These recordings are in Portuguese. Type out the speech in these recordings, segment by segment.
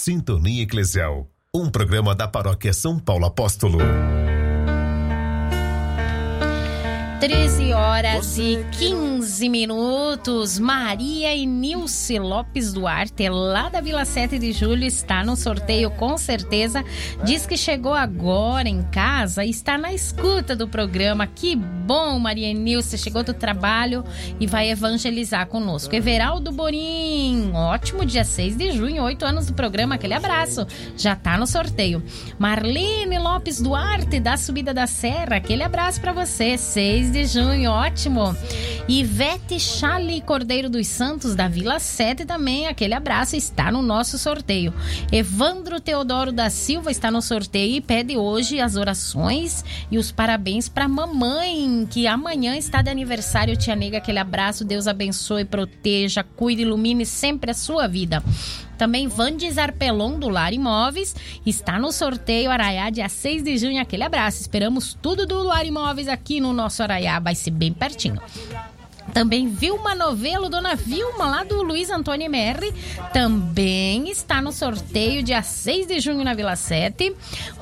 Sintonia Eclesial, um programa da Paróquia São Paulo Apóstolo. 13h15. Maria e Nilce Lopes Duarte, lá da Vila 7 de Julho, está no sorteio com certeza. Diz que chegou agora em casa e está na escuta do programa. Que bom, Maria e Nilce, chegou do trabalho e vai evangelizar conosco. Everaldo Borim, ótimo, dia 6 de junho, 8 anos do programa, aquele abraço, já tá no sorteio. Marlene Lopes Duarte, da Subida da Serra, aquele abraço pra você, 6 de junho, ótimo. Ivete Chale Cordeiro dos Santos, da Vila 7 também, aquele abraço, está no nosso sorteio. Evandro Teodoro da Silva está no sorteio e pede hoje as orações e os parabéns para mamãe, que amanhã está de aniversário. Tia Nega, aquele abraço, Deus abençoe, proteja, cuide, ilumine sempre a sua vida. Também Vandes Arpelon, do Lar Imóveis, está no sorteio Araiá, dia 6 de junho. Aquele abraço. Esperamos tudo do Lar Imóveis aqui no nosso Araiá. Vai ser bem pertinho. Também Vilma Novelo, dona Vilma, lá do Luiz Antônio MR, também está no sorteio dia 6 de junho na Vila 7.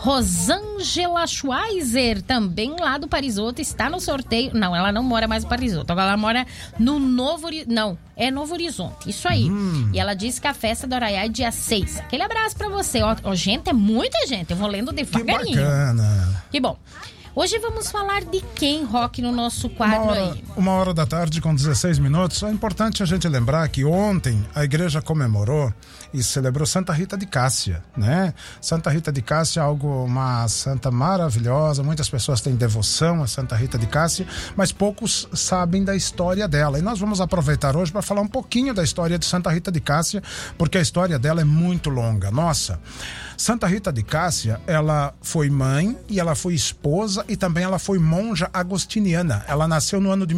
Rosângela Schweizer, também lá do Parisoto, está no sorteio. Não, ela não mora mais no Parisoto, agora ela mora no Novo Horizonte, isso aí. E ela disse que a festa do Araiá é dia 6. Aquele abraço pra você. Ó, gente, é muita gente, eu vou lendo devagarinho. Que bacana. Que bom. Hoje vamos falar de quem, Rock, no nosso quadro aí? 1h com 16 minutos. É importante a gente lembrar que ontem a igreja comemorou e celebrou Santa Rita de Cássia, né? Santa Rita de Cássia é uma santa maravilhosa, muitas pessoas têm devoção a Santa Rita de Cássia, mas poucos sabem da história dela. E nós vamos aproveitar hoje para falar um pouquinho da história de Santa Rita de Cássia, porque a história dela é muito longa. Nossa, Santa Rita de Cássia, ela foi mãe e ela foi esposa e também ela foi monja agostiniana. Ela nasceu no ano de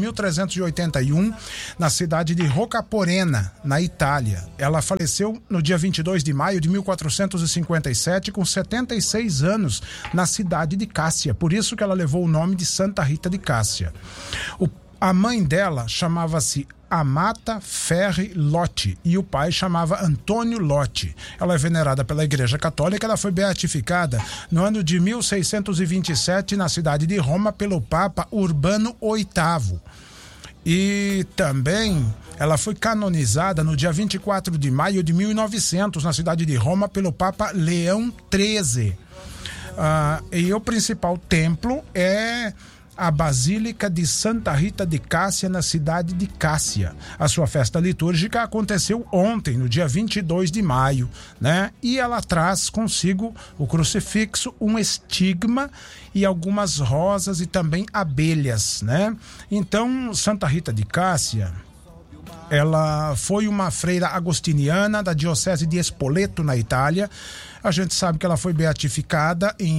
1381 na cidade de Roccaporena, na Itália. Ela faleceu no dia 22 de maio de 1457 com 76 anos na cidade de Cássia. Por isso que ela levou o nome de Santa Rita de Cássia. A mãe dela chamava-se Amata Ferri Lotti e o pai chamava Antônio Lotti. Ela é venerada pela Igreja Católica. Ela foi beatificada no ano de 1627 na cidade de Roma pelo Papa Urbano VIII. E também ela foi canonizada no dia 24 de maio de 1900 na cidade de Roma pelo Papa Leão XIII. E o principal templo é a Basílica de Santa Rita de Cássia, na cidade de Cássia. A sua festa litúrgica aconteceu ontem, no dia 22 de maio, né? E ela traz consigo o crucifixo, um estigma e algumas rosas e também abelhas, né? Então, Santa Rita de Cássia, ela foi uma freira agostiniana da diocese de Spoleto, na Itália. A gente sabe que ela foi beatificada em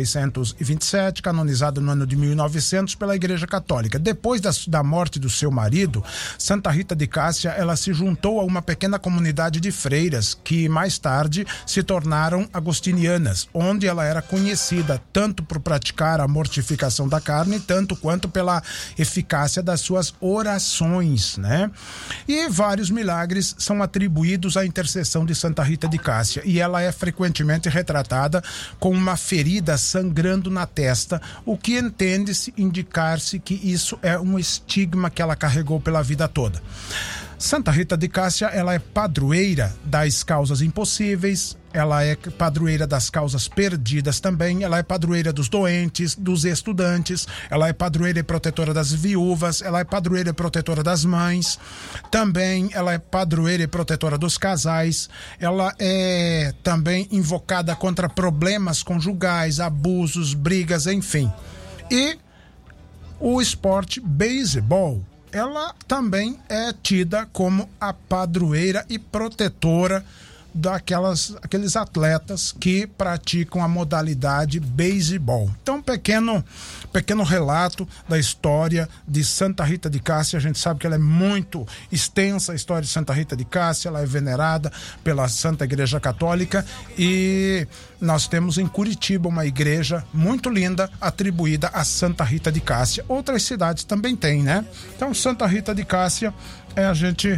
1627, canonizada no ano de 1900 pela Igreja Católica. Depois da morte do seu marido, Santa Rita de Cássia, ela se juntou a uma pequena comunidade de freiras que mais tarde se tornaram agostinianas, onde ela era conhecida tanto por praticar a mortificação da carne, tanto quanto pela eficácia das suas orações, né? E vários milagres são atribuídos à intercessão de Santa Rita de Cássia, e ela é frequentemente retratada com uma ferida sangrando na testa, o que entende-se indicar-se que isso é um estigma que ela carregou pela vida toda. Santa Rita de Cássia, ela é padroeira das causas impossíveis, ela é padroeira das causas perdidas também, ela é padroeira dos doentes, dos estudantes, ela é padroeira e protetora das viúvas, ela é padroeira e protetora das mães, também ela é padroeira e protetora dos casais, ela é também invocada contra problemas conjugais, abusos, brigas, enfim. E o esporte beisebol, ela também é tida como a padroeira e protetora daqueles atletas que praticam a modalidade beisebol. Então, pequeno relato da história de Santa Rita de Cássia. A gente sabe que ela é muito extensa, a história de Santa Rita de Cássia. Ela é venerada pela Santa Igreja Católica e nós temos em Curitiba uma igreja muito linda atribuída a Santa Rita de Cássia. Outras cidades também têm, né? Então, Santa Rita de Cássia, a gente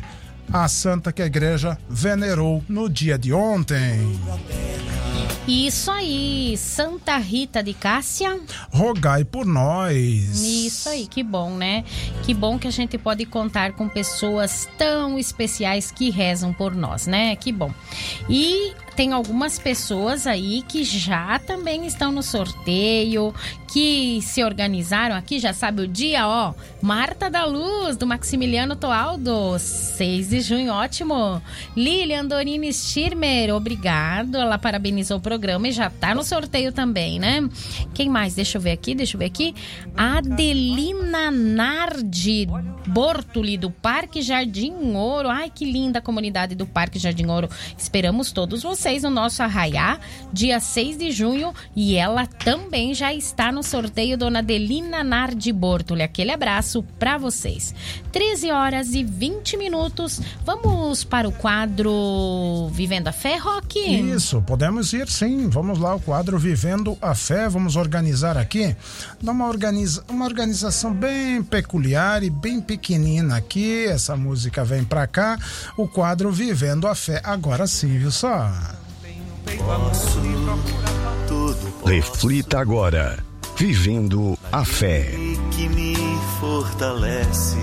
a santa que a igreja venerou no dia de ontem. Isso aí, Santa Rita de Cássia. Rogai por nós. Isso aí, que bom, né? Que bom que a gente pode contar com pessoas tão especiais que rezam por nós, né? Que bom. E tem algumas pessoas aí que já também estão no sorteio, que se organizaram aqui, já sabe o dia, ó. Marta da Luz, do Maximiliano Toaldo, 6 de junho, ótimo. Lilian Dorini Schirmer, obrigado, ela parabenizou o programa e já tá no sorteio também, né? Quem mais? Deixa eu ver aqui. Adelina Nardi Bortoli, do Parque Jardim Ouro. Ai, que linda a comunidade do Parque Jardim Ouro. Esperamos todos vocês no nosso arraiá, dia 6 de junho, e ela também já está no sorteio, dona Adelina Nardi Bortoli. Aquele abraço para vocês. 13h20. Vamos para o quadro Vivendo a Fé, Roque? Isso, podemos ir sim. Vamos lá, o quadro Vivendo a Fé. Vamos organizar aqui uma organização bem peculiar e bem pequenina aqui. Essa música vem pra cá. O quadro Vivendo a Fé. Agora sim, viu só? Reflita agora. Vivendo a Fé. Que me fortalece.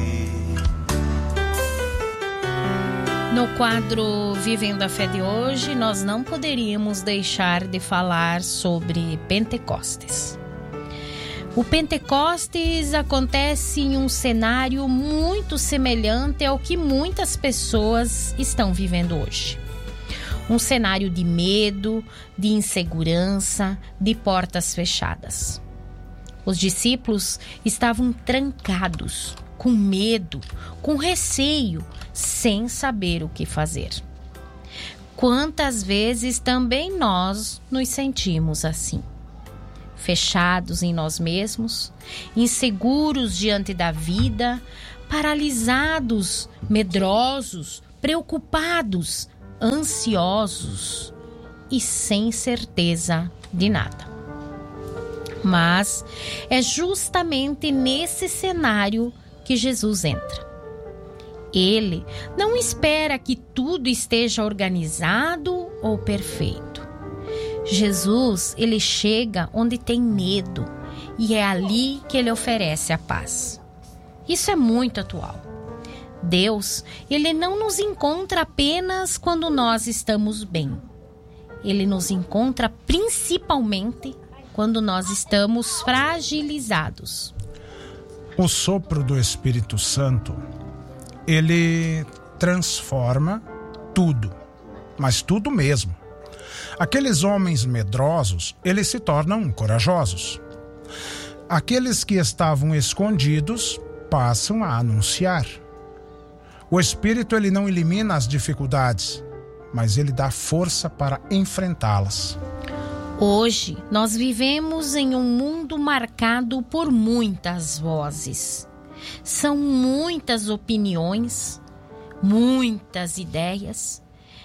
No quadro Vivendo a Fé de hoje, nós não poderíamos deixar de falar sobre Pentecostes. O Pentecostes acontece em um cenário muito semelhante ao que muitas pessoas estão vivendo hoje. Um cenário de medo, de insegurança, de portas fechadas. Os discípulos estavam trancados, com medo, com receio, sem saber o que fazer. Quantas vezes também nós nos sentimos assim? Fechados em nós mesmos, inseguros diante da vida, paralisados, medrosos, preocupados, ansiosos e sem certeza de nada. Mas é justamente nesse cenário que Jesus entra. Ele não espera que tudo esteja organizado ou perfeito. Jesus, ele chega onde tem medo e é ali que ele oferece a paz. Isso é muito atual. Deus, ele não nos encontra apenas quando nós estamos bem. Ele nos encontra principalmente quando nós estamos fragilizados. O sopro do Espírito Santo, ele transforma tudo, mas tudo mesmo. Aqueles homens medrosos, eles se tornam corajosos. Aqueles que estavam escondidos passam a anunciar. O Espírito, ele não elimina as dificuldades, mas ele dá força para enfrentá-las. Hoje, nós vivemos em um mundo marcado por muitas vozes. São muitas opiniões, muitas ideias,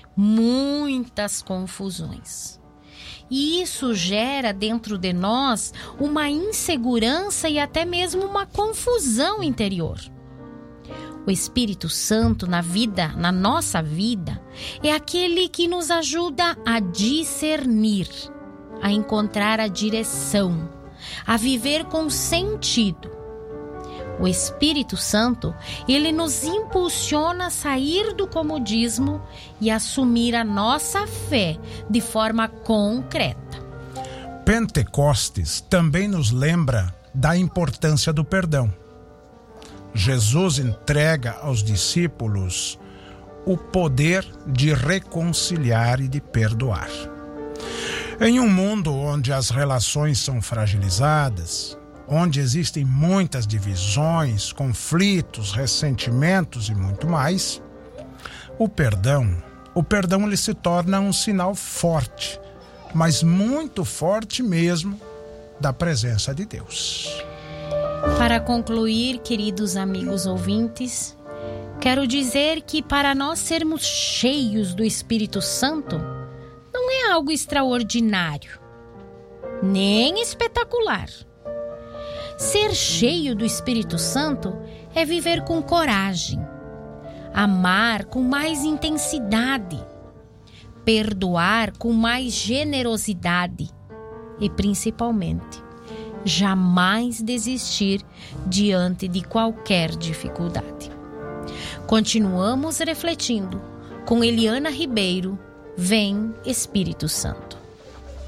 muitas confusões. E isso gera dentro de nós uma insegurança e até mesmo uma confusão interior. O Espírito Santo na nossa vida, é aquele que nos ajuda a discernir, a encontrar a direção, a viver com sentido. O Espírito Santo, ele nos impulsiona a sair do comodismo e assumir a nossa fé de forma concreta. Pentecostes também nos lembra da importância do perdão. Jesus entrega aos discípulos o poder de reconciliar e de perdoar. Em um mundo onde as relações são fragilizadas, onde existem muitas divisões, conflitos, ressentimentos e muito mais, o perdão ele se torna um sinal forte, mas muito forte mesmo, da presença de Deus. Para concluir, queridos amigos ouvintes, quero dizer que para nós sermos cheios do Espírito Santo, não é algo extraordinário, nem espetacular. Ser cheio do Espírito Santo é viver com coragem. amar com mais intensidade, perdoar com mais generosidade e, principalmente, jamais desistir diante de qualquer dificuldade. Continuamos refletindo com Eliana Ribeiro. Vem, Espírito Santo.